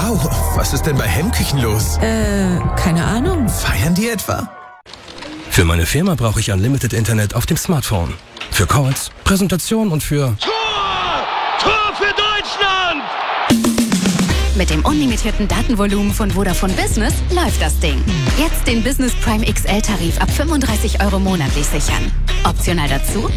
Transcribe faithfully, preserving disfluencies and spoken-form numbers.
Wow, was ist denn bei Hemmküchen los? Äh, keine Ahnung. Feiern die etwa? Für meine Firma brauche ich Unlimited Internet auf dem Smartphone. Für Calls, Präsentation und für... Tor! Tor für Deutschland! Mit dem unlimitierten Datenvolumen von Vodafone Business läuft das Ding. Jetzt den Business Prime X L-Tarif ab fünfunddreißig Euro monatlich sichern. Optional dazu